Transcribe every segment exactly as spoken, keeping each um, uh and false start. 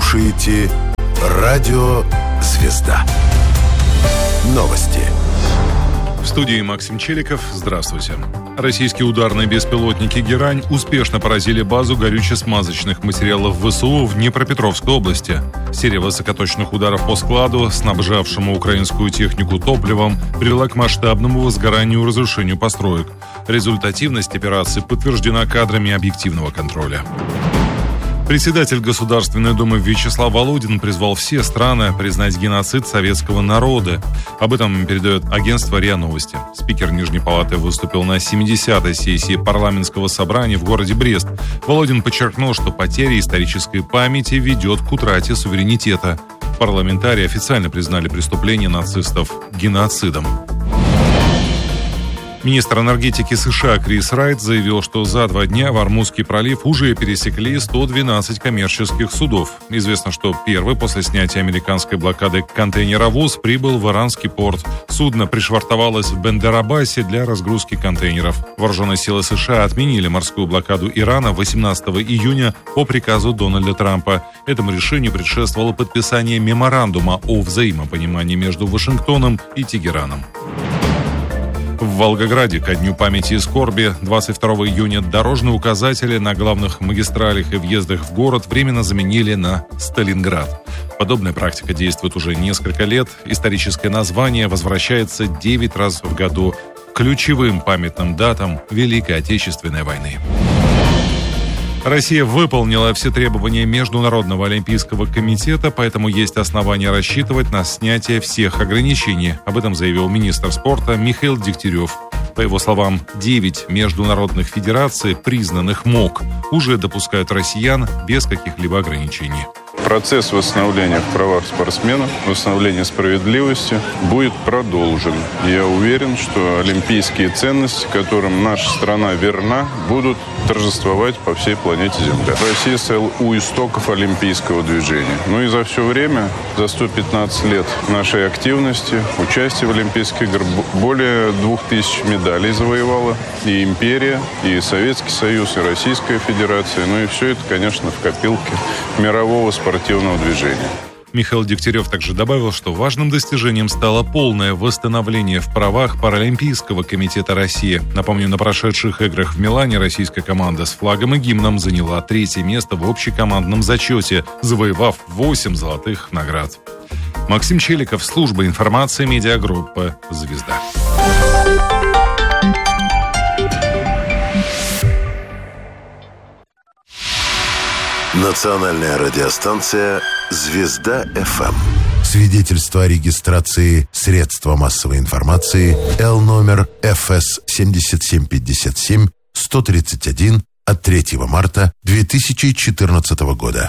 слушаете Радио «Звезда». Новости. В студии Максим Челиков. Здравствуйте. Российские ударные беспилотники «Герань» успешно поразили базу горюче-смазочных материалов ВСУ в Днепропетровской области. Серия высокоточных ударов по складу, снабжавшему украинскую технику топливом, привела к масштабному возгоранию и разрушению построек. Результативность операции подтверждена кадрами объективного контроля. Председатель Государственной Думы Вячеслав Володин призвал все страны признать геноцид советского народа. Об этом передает агентство РИА Новости. Спикер Нижней Палаты выступил на семидесятой сессии парламентского собрания в городе Брест. Володин подчеркнул, что потеря исторической памяти ведет к утрате суверенитета. Парламентарии официально признали преступление нацистов геноцидом. Министр энергетики США Крис Райт заявил, что за два дня в Ормузский пролив уже пересекли сто двенадцать коммерческих судов. Известно, что первый после снятия американской блокады контейнеровоз прибыл в иранский порт. Судно пришвартовалось в Бендер-Аббасе для разгрузки контейнеров. Вооруженные силы США отменили морскую блокаду Ирана восемнадцатого июня по приказу Дональда Трампа. Этому решению предшествовало подписание меморандума о взаимопонимании между Вашингтоном и Тегераном. В Волгограде ко Дню памяти и скорби двадцать второго июня дорожные указатели на главных магистралях и въездах в город временно заменили на «Сталинград». Подобная практика действует уже несколько лет. Историческое название возвращается девять раз в году к ключевым памятным датам Великой Отечественной войны. Россия выполнила все требования Международного олимпийского комитета, поэтому есть основания рассчитывать на снятие всех ограничений. Об этом заявил министр спорта Михаил Дегтярев. По его словам, девять международных федераций, признанных МОК, уже допускают россиян без каких-либо ограничений. Процесс восстановления в правах спортсменов, восстановления справедливости будет продолжен. Я уверен, что олимпийские ценности, которым наша страна верна, будут торжествовать по всей планете Земля. Россия стояла у истоков олимпийского движения. Ну и за все время, за сто пятнадцать лет нашей активности, участия в Олимпийских играх, более двух тысяч медалей завоевала и империя, и Советский Союз, и Российская Федерация. Ну и все это, конечно, в копилке мирового спортивного спортивного движения. Михаил Дегтярев также добавил, что важным достижением стало полное восстановление в правах Паралимпийского комитета России. Напомню, на прошедших играх в Милане российская команда с флагом и гимном заняла третье место в общекомандном зачете, завоевав восемь золотых наград. Максим Челиков, служба информации медиагруппы «Звезда». Национальная радиостанция «Звезда-ФМ». Свидетельство о регистрации средства массовой информации Л номер эф эс семь семь пять семь сто тридцать один от третьего марта две тысячи четырнадцатого года.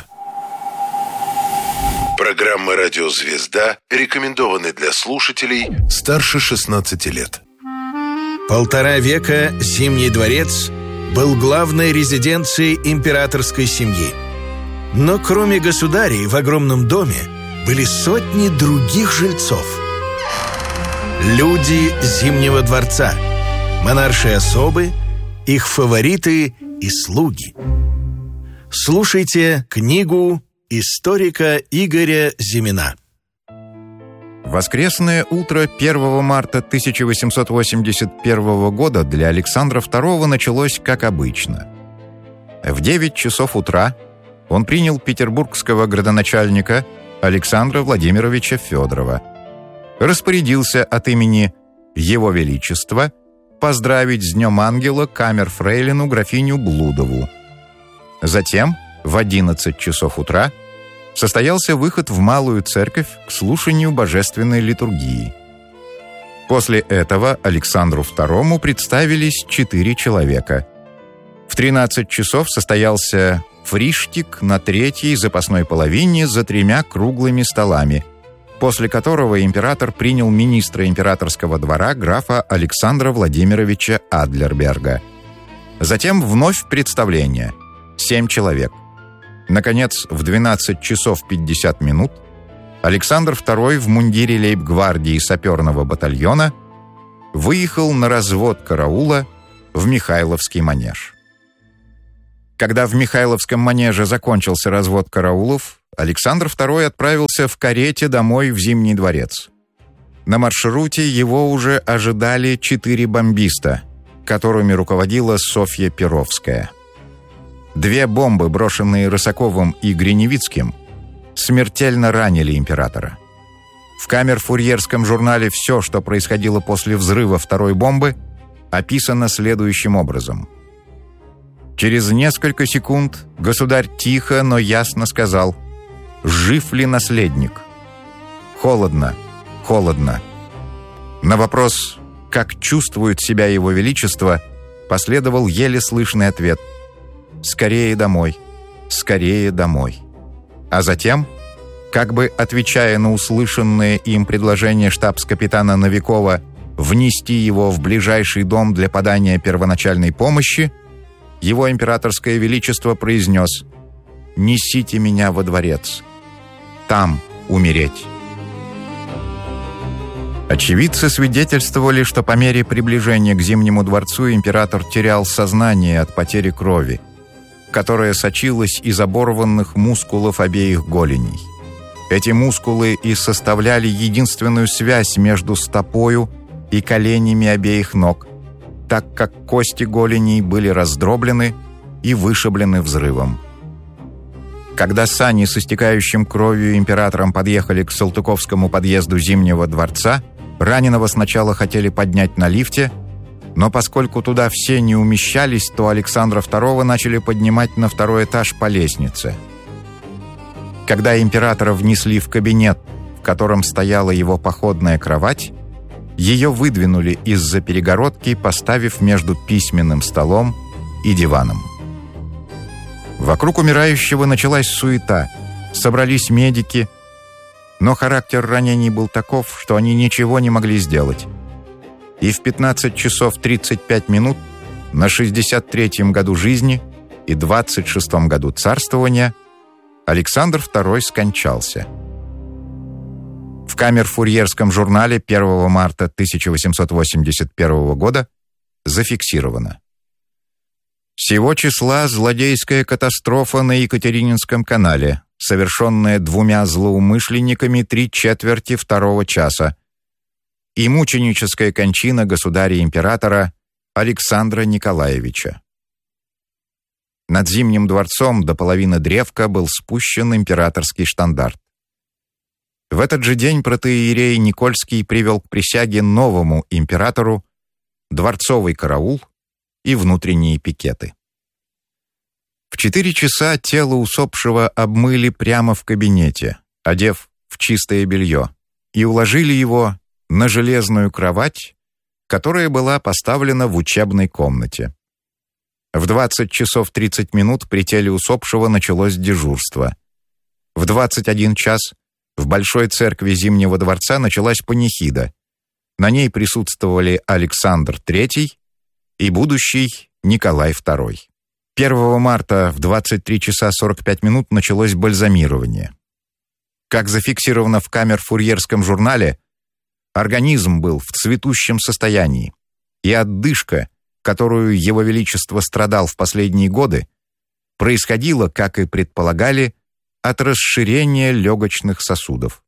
Программы «Радио Звезда» рекомендованы для слушателей старше шестнадцати лет. Полтора века Зимний дворец был главной резиденцией императорской семьи. Но кроме государей в огромном доме были сотни других жильцов. Люди Зимнего дворца, монаршие особы, их фавориты и слуги. Слушайте книгу историка Игоря Зимина. Воскресное утро первого марта тысяча восемьсот восемьдесят первого года для Александра второго началось как обычно. В девять часов утра он принял петербургского градоначальника Александра Владимировича Федорова. Распорядился от имени Его Величества поздравить с Днем Ангела камер-фрейлину графиню Блудову. Затем в одиннадцать часов утра состоялся выход в Малую Церковь к слушанию божественной литургии. После этого Александру второму представились четыре человека. В тринадцать часов состоялся фриштик на третьей запасной половине за тремя круглыми столами, после которого император принял министра императорского двора графа Александра Владимировича Адлерберга. Затем вновь представление. Семь человек. Наконец, в двенадцать часов пятьдесят минут Александр второй в мундире лейб-гвардии саперного батальона выехал на развод караула в Михайловский манеж. Когда в Михайловском манеже закончился развод караулов, Александр второй отправился в карете домой в Зимний дворец. На маршруте его уже ожидали четыре бомбиста, которыми руководила Софья Перовская. Две бомбы, брошенные Рысаковым и Гриневицким, смертельно ранили императора. В камер-фурьерском журнале все, что происходило после взрыва второй бомбы, описано следующим образом. Через несколько секунд государь тихо, но ясно сказал: «Жив ли наследник?» Холодно, холодно. На вопрос, как чувствует себя его величество, последовал еле слышный ответ: «Скорее домой, скорее домой». А затем, как бы отвечая на услышанное им предложение штабс-капитана Новикова внести его в ближайший дом для подания первоначальной помощи, его императорское величество произнес: «Несите меня во дворец. Там умереть». Очевидцы свидетельствовали, что по мере приближения к Зимнему дворцу император терял сознание от потери крови, которая сочилась из оборванных мускулов обеих голеней. Эти мускулы и составляли единственную связь между стопою и коленями обеих ног, так как кости голеней были раздроблены и вышиблены взрывом. Когда сани с истекающим кровью императором подъехали к Салтыковскому подъезду Зимнего дворца, раненого сначала хотели поднять на лифте, но поскольку туда все не умещались, то Александра второго начали поднимать на второй этаж по лестнице. Когда императора внесли в кабинет, в котором стояла его походная кровать, ее выдвинули из-за перегородки, поставив между письменным столом и диваном. Вокруг умирающего началась суета. Собрались медики, но характер ранений был таков, что они ничего не могли сделать. И в пятнадцать часов тридцать пять минут на шестьдесят третьем году жизни и двадцать шестом году царствования Александр второй скончался. В камер-фурьерском журнале первого марта тысяча восемьсот восемьдесят первого года зафиксировано: «Сего числа злодейская катастрофа на Екатерининском канале, совершенная двумя злоумышленниками три четверти второго часа, и мученическая кончина государя-императора Александра Николаевича». Над Зимним дворцом до половины древка был спущен императорский штандарт. В этот же день протоиерей Никольский привел к присяге новому императору дворцовый караул и внутренние пикеты. В четыре часа тело усопшего обмыли прямо в кабинете, одев в чистое белье, и уложили его на железную кровать, которая была поставлена в учебной комнате. В двадцать часов тридцать минут при теле усопшего началось дежурство. В двадцать один час в Большой церкви Зимнего дворца началась панихида. На ней присутствовали Александр третий и будущий Николай второй. первого марта в двадцать три часа сорок пять минут началось бальзамирование. Как зафиксировано в камер-фурьерском журнале, организм был в цветущем состоянии, и отдышка, которую Его Величество страдал в последние годы, происходила, как и предполагали, от расширения легочных сосудов.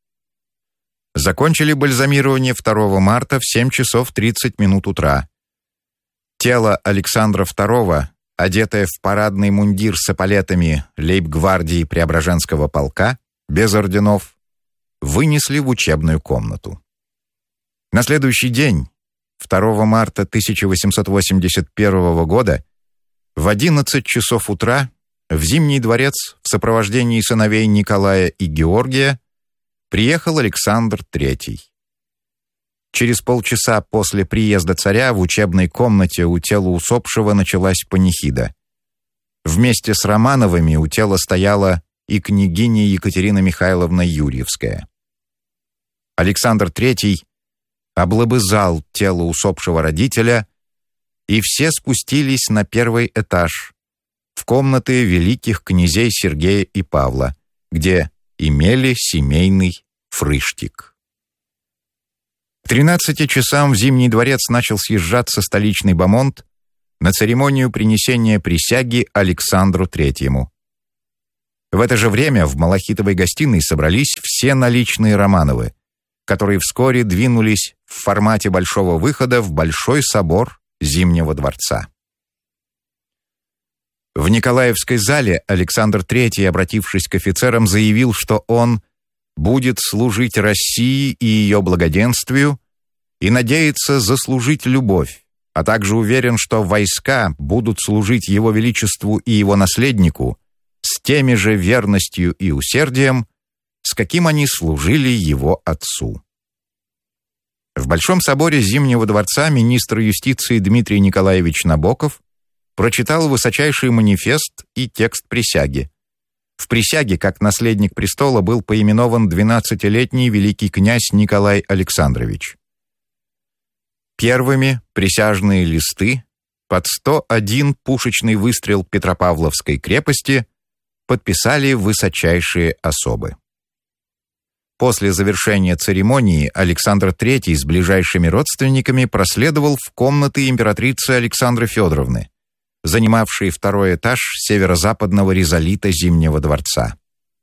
Закончили бальзамирование второго марта в семь часов тридцать минут утра. Тело Александра второго, одетое в парадный мундир с эполетами лейб-гвардии Преображенского полка, без орденов, вынесли в учебную комнату. На следующий день, второго марта тысяча восемьсот восемьдесят первого года, в одиннадцать часов утра в Зимний дворец в сопровождении сыновей Николая и Георгия приехал Александр третий. Через полчаса после приезда царя в учебной комнате у тела усопшего началась панихида. Вместе с Романовыми у тела стояла и княгиня Екатерина Михайловна Юрьевская. Александр третий облобызал тело усопшего родителя, и все спустились на первый этаж, в комнаты великих князей Сергея и Павла, где имели семейный фрыштик. К тринадцати часам в Зимний дворец начал съезжаться столичный бомонд на церемонию принесения присяги Александру третьему. В это же время в Малахитовой гостиной собрались все наличные Романовы, которые вскоре двинулись в формате большого выхода в Большой собор Зимнего дворца. В Николаевской зале Александр Третий, обратившись к офицерам, заявил, что он будет служить России и ее благоденствию и надеется заслужить любовь, а также уверен, что войска будут служить его величеству и его наследнику с теми же верностью и усердием, с каким они служили его отцу. В Большом соборе Зимнего дворца министр юстиции Дмитрий Николаевич Набоков прочитал высочайший манифест и текст присяги. В присяге, как наследник престола, был поименован двенадцатилетний великий князь Николай Александрович. Первыми присяжные листы под сто один пушечный выстрел Петропавловской крепости подписали высочайшие особы. После завершения церемонии Александр Третий с ближайшими родственниками проследовал в комнаты императрицы Александры Федоровны, занимавшей второй этаж северо-западного ризолита Зимнего дворца.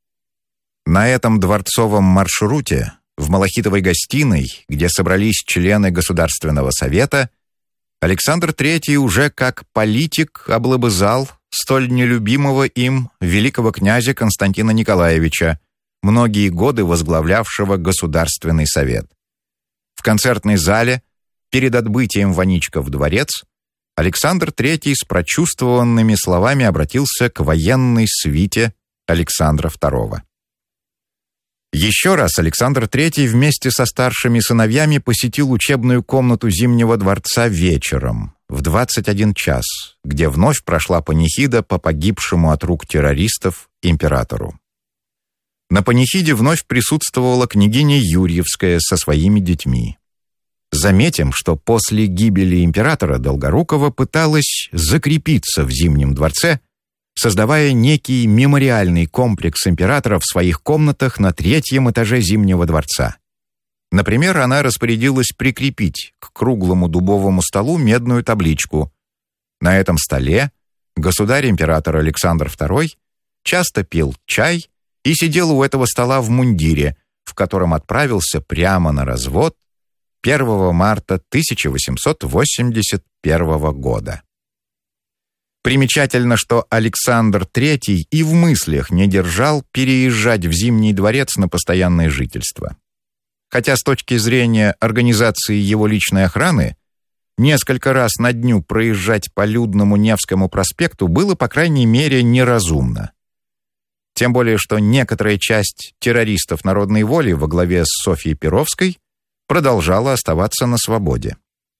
На этом дворцовом маршруте, в Малахитовой гостиной, где собрались члены Государственного совета, Александр Третий уже как политик облобызал столь нелюбимого им великого князя Константина Николаевича, многие годы возглавлявшего Государственный совет. В концертной зале, перед отбытием Ваничка в дворец, Александр Третий с прочувствованными словами обратился к военной свите Александра Второго. Еще раз Александр Третий вместе со старшими сыновьями посетил учебную комнату Зимнего дворца вечером в двадцать один час, где вновь прошла панихида по погибшему от рук террористов императору. На панихиде вновь присутствовала княгиня Юрьевская со своими детьми. Заметим, что после гибели императора Долгорукова пыталась закрепиться в Зимнем дворце, создавая некий мемориальный комплекс императора в своих комнатах на третьем этаже Зимнего дворца. Например, она распорядилась прикрепить к круглому дубовому столу медную табличку. На этом столе государь-император Александр Второй часто пил чай и сидел у этого стола в мундире, в котором отправился прямо на развод первого марта тысяча восемьсот восемьдесят первого года. Примечательно, что Александр Третий и в мыслях не держал переезжать в Зимний дворец на постоянное жительство. Хотя с точки зрения организации его личной охраны, несколько раз на дню проезжать по людному Невскому проспекту было, по крайней мере, неразумно. Тем более, что некоторая часть террористов народной воли во главе с Софьей Перовской продолжала оставаться на свободе.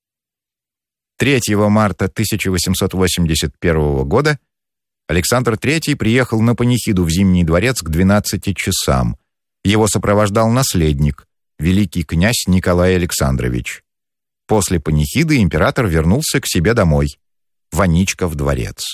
третьего марта тысяча восемьсот восемьдесят первого года Александр Третий приехал на панихиду в Зимний дворец к двенадцати часам. Его сопровождал наследник, великий князь Николай Александрович. После панихиды император вернулся к себе домой, в Аничков дворец.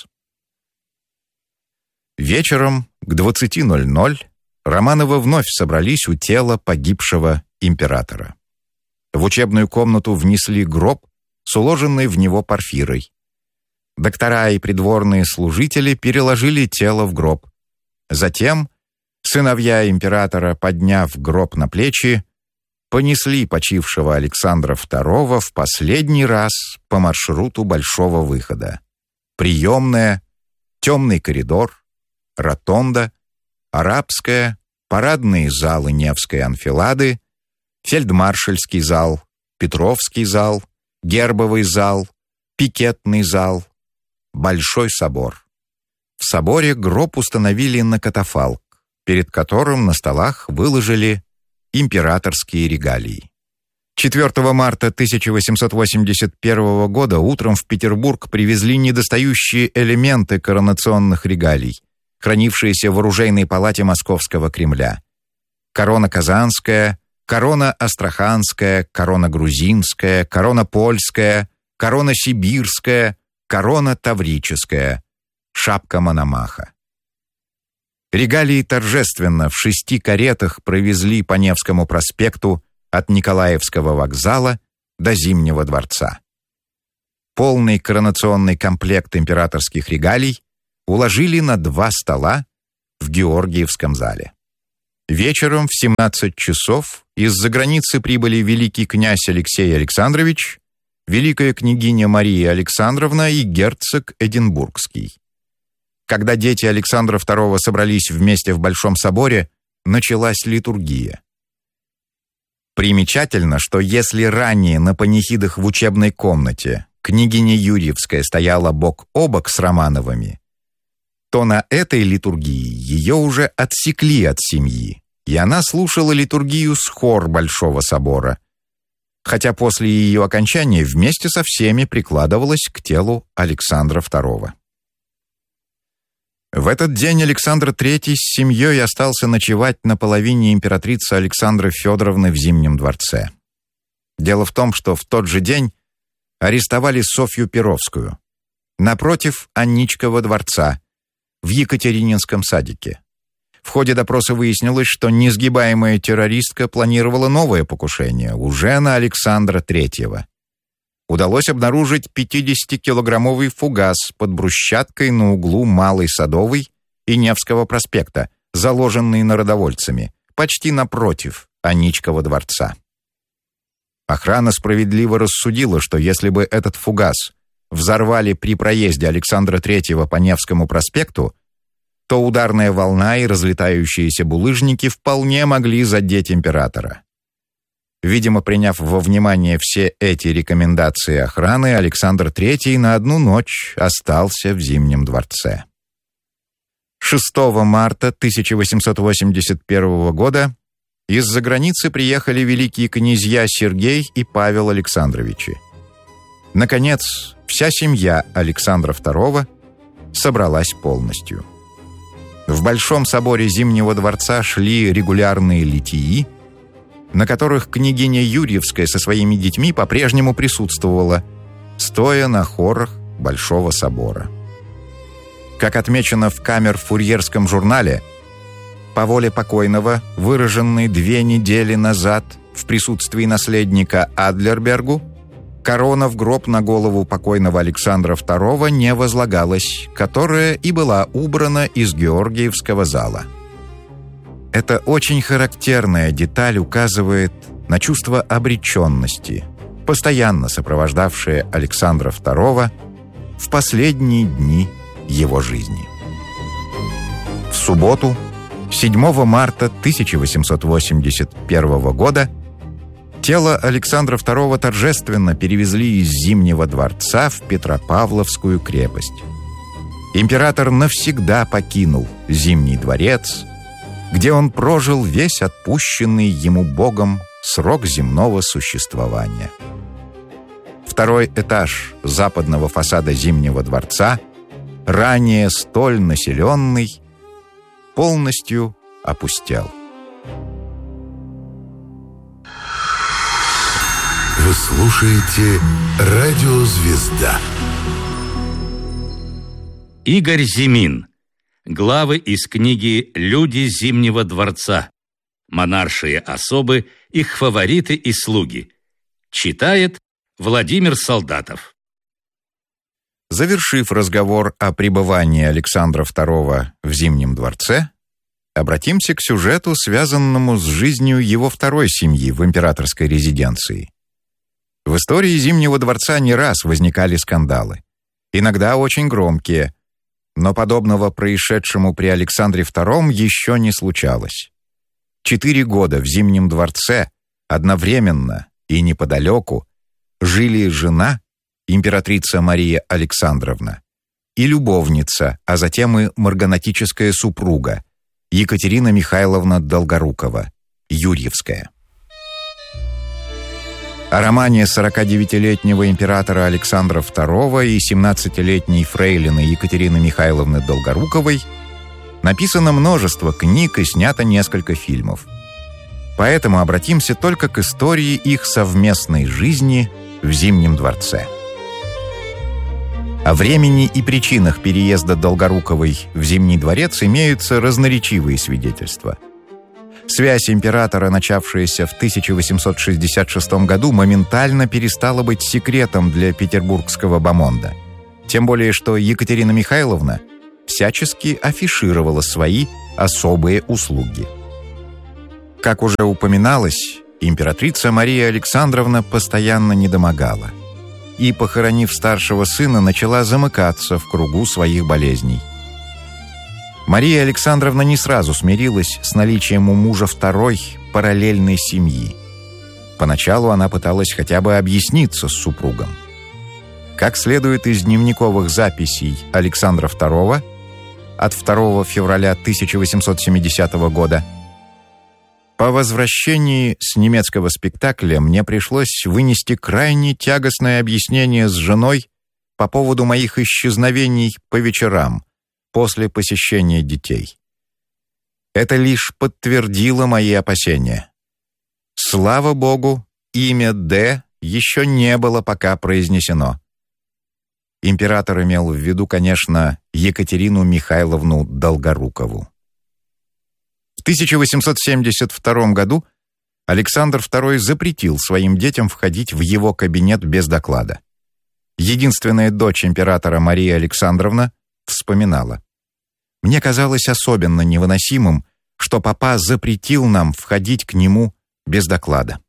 Вечером к двадцати ноль-ноль Романовы вновь собрались у тела погибшего императора. В учебную комнату внесли гроб с уложенной в него порфирой. Доктора и придворные служители переложили тело в гроб. Затем сыновья императора, подняв гроб на плечи, понесли почившего Александра Второго в последний раз по маршруту большого выхода. Приемная, темный коридор, ротонда, арабская, парадные залы Невской анфилады, фельдмаршальский зал, Петровский зал, гербовый зал, пикетный зал, Большой собор. В соборе гроб установили на катафалк, перед которым на столах выложили императорские регалии. четвёртого марта тысяча восемьсот восемьдесят первого года утром в Петербург привезли недостающие элементы коронационных регалий, хранившиеся в оружейной палате Московского Кремля. Корона казанская, корона астраханская, корона грузинская, корона польская, корона сибирская, корона таврическая, шапка Мономаха. Регалии торжественно в шести каретах провезли по Невскому проспекту от Николаевского вокзала до Зимнего дворца. Полный коронационный комплект императорских регалий уложили на два стола в Георгиевском зале. Вечером в семнадцать часов из-за границы прибыли великий князь Алексей Александрович, великая княгиня Мария Александровна и герцог Эдинбургский. Когда дети Александра второго собрались вместе в Большом соборе, началась литургия. Примечательно, что если ранее на панихидах в учебной комнате княгиня Юрьевская стояла бок о бок с Романовыми, то на этой литургии ее уже отсекли от семьи, и она слушала литургию с хор Большого собора, хотя после ее окончания вместе со всеми прикладывалась к телу Александра второго. В этот день Александр третий с семьей остался ночевать на половине императрицы Александры Федоровны в Зимнем дворце. Дело в том, что в тот же день арестовали Софью Перовскую напротив Анничкова дворца в Екатерининском садике. В ходе допроса выяснилось, что несгибаемая террористка планировала новое покушение уже на Александра третьего. Удалось обнаружить пятидесятикилограммовый фугас под брусчаткой на углу Малой Садовой и Невского проспекта, заложенный народовольцами, почти напротив Анничкова дворца. Охрана справедливо рассудила, что если бы этот фугас взорвали при проезде Александра третьего по Невскому проспекту, то ударная волна и разлетающиеся булыжники вполне могли задеть императора. Видимо, приняв во внимание все эти рекомендации охраны, Александр третий на одну ночь остался в Зимнем дворце. шестого марта тысяча восемьсот восемьдесят первого года из-за границы приехали великие князья Сергей и Павел Александровичи. Наконец, вся семья Александра второго собралась полностью. В Большом соборе Зимнего дворца шли регулярные литии, на которых княгиня Юрьевская со своими детьми по-прежнему присутствовала, стоя на хорах Большого собора. Как отмечено в камер-фурьерском журнале, по воле покойного, выраженной две недели назад в присутствии наследника Адлербергу, корона в гроб на голову покойного Александра второго не возлагалась, которая и была убрана из Георгиевского зала. Эта очень характерная деталь указывает на чувство обреченности, постоянно сопровождавшее Александра второго в последние дни его жизни. В субботу, седьмого марта тысяча восемьсот восемьдесят первого года, тело Александра второго торжественно перевезли из Зимнего дворца в Петропавловскую крепость. Император навсегда покинул Зимний дворец, где он прожил весь отпущенный ему Богом срок земного существования. Второй этаж западного фасада Зимнего дворца, ранее столь населенный, полностью опустел. Вы слушаете «Радио Звезда». Игорь Зимин. Главы из книги «Люди Зимнего дворца. Монаршие особы, их фавориты и слуги». Читает Владимир Солдатов. Завершив разговор о пребывании Александра второго в Зимнем дворце, обратимся к сюжету, связанному с жизнью его второй семьи в императорской резиденции. В истории Зимнего дворца не раз возникали скандалы, иногда очень громкие, но подобного происшедшему при Александре втором еще не случалось. Четыре года в Зимнем дворце одновременно и неподалеку жили жена, императрица Мария Александровна, и любовница, а затем и марганатическая супруга Екатерина Михайловна Долгорукова, Юрьевская. О романе сорокадевятилетнего императора Александра второго и семнадцатилетней фрейлины Екатерины Михайловны Долгоруковой написано множество книг и снято несколько фильмов. Поэтому обратимся только к истории их совместной жизни в Зимнем дворце. О времени и причинах переезда Долгоруковой в Зимний дворец имеются разноречивые свидетельства. Связь императора, начавшаяся в тысяча восемьсот шестьдесят шестом году, моментально перестала быть секретом для петербургского бомонда. Тем более, что Екатерина Михайловна всячески афишировала свои особые услуги. Как уже упоминалось, императрица Мария Александровна постоянно недомогала и, похоронив старшего сына, начала замыкаться в кругу своих болезней. Мария Александровна не сразу смирилась с наличием у мужа второй параллельной семьи. Поначалу она пыталась хотя бы объясниться с супругом. Как следует из дневниковых записей Александра второго от второго февраля тысяча восемьсот семидесятого года, по возвращении с немецкого спектакля мне пришлось вынести крайне тягостное объяснение с женой по поводу моих исчезновений по вечерам после посещения детей. Это лишь подтвердило мои опасения. Слава Богу, имя Д еще не было пока произнесено. Император имел в виду, конечно, Екатерину Михайловну Долгорукову. В тысяча восемьсот семьдесят втором году Александр второй запретил своим детям входить в его кабинет без доклада. Единственная дочь императора Мария Александровна вспоминала: «Мне казалось особенно невыносимым, что папа запретил нам входить к нему без доклада».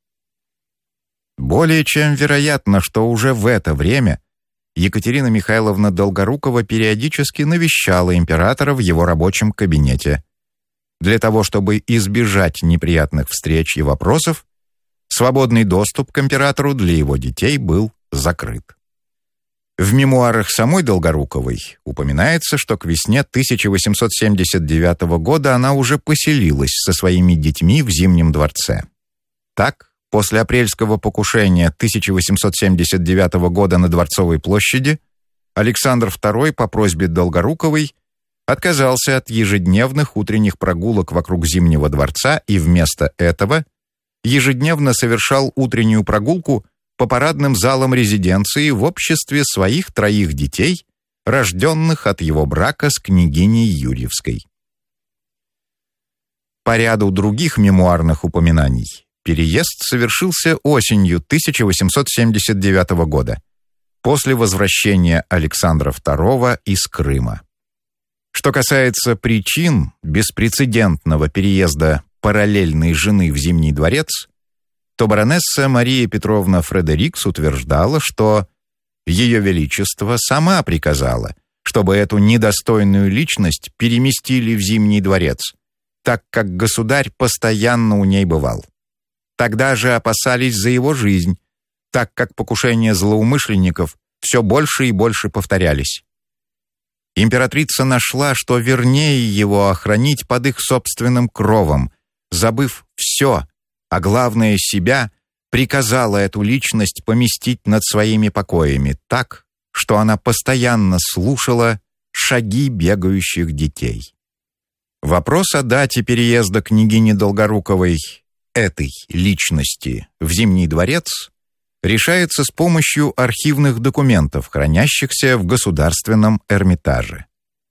Более чем вероятно, что уже в это время Екатерина Михайловна Долгорукова периодически навещала императора в его рабочем кабинете. Для того, чтобы избежать неприятных встреч и вопросов, свободный доступ к императору для его детей был закрыт. В мемуарах самой Долгоруковой упоминается, что к весне тысяча восемьсот семьдесят девятого года она уже поселилась со своими детьми в Зимнем дворце. Так, после апрельского покушения тысяча восемьсот семьдесят девятого года на Дворцовой площади Александр второй по просьбе Долгоруковой отказался от ежедневных утренних прогулок вокруг Зимнего дворца и вместо этого ежедневно совершал утреннюю прогулку по парадным залам резиденции в обществе своих троих детей, рожденных от его брака с княгиней Юрьевской. По ряду других мемуарных упоминаний переезд совершился осенью тысяча восемьсот семьдесят девятого года, после возвращения Александра второго из Крыма. Что касается причин беспрецедентного переезда параллельной жены в Зимний дворец, то баронесса Мария Петровна Фредерикс утверждала, что Ее Величество сама приказала, чтобы эту недостойную личность переместили в Зимний дворец, так как государь постоянно у ней бывал. Тогда же опасались за его жизнь, так как покушения злоумышленников все больше и больше повторялись. Императрица нашла, что вернее его охранить под их собственным кровом, забыв все, а главное себя, приказала эту личность поместить над своими покоями так, что она постоянно слушала шаги бегающих детей. Вопрос о дате переезда княгини Долгоруковой, этой личности, в Зимний дворец решается с помощью архивных документов, хранящихся в Государственном Эрмитаже.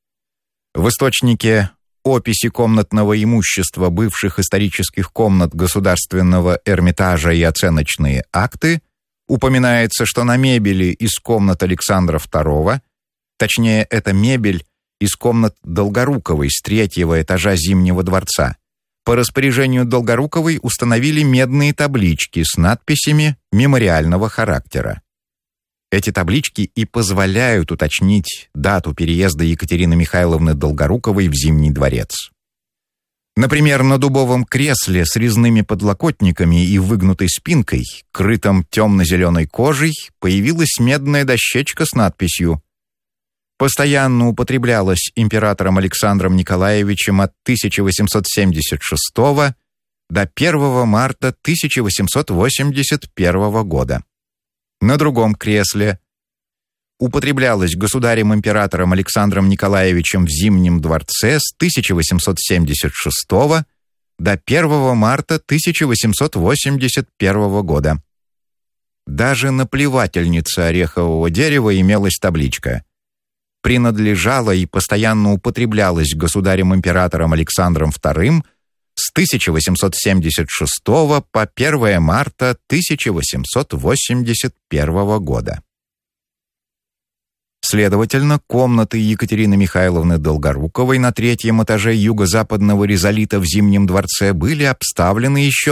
В источнике «Описи комнатного имущества бывших исторических комнат Государственного Эрмитажа и оценочные акты» упоминается, что на мебели из комнат Александра второго, точнее, это мебель из комнат Долгоруковой с третьего этажа Зимнего дворца, по распоряжению Долгоруковой установили медные таблички с надписями мемориального характера. Эти таблички и позволяют уточнить дату переезда Екатерины Михайловны Долгоруковой в Зимний дворец. Например, на дубовом кресле с резными подлокотниками и выгнутой спинкой, крытом темно-зеленой кожей, появилась медная дощечка с надписью: постоянно употреблялась императором Александром Николаевичем от тысяча восемьсот семьдесят шестого до первого марта тысяча восемьсот восемьдесят первого года. На другом кресле: употреблялась государем-императором Александром Николаевичем в Зимнем дворце с тысяча восемьсот семьдесят шестого до первого марта тысяча восемьсот восемьдесят первого года. Даже на плевательнице орехового дерева имелась табличка: принадлежала и постоянно употреблялась государем-императором Александром вторым с тысяча восемьсот семьдесят шестого по первое марта тысяча восемьсот восемьдесят первого года. Следовательно, комнаты Екатерины Михайловны Долгоруковой на третьем этаже юго-западного ризолита в Зимнем дворце были обставлены еще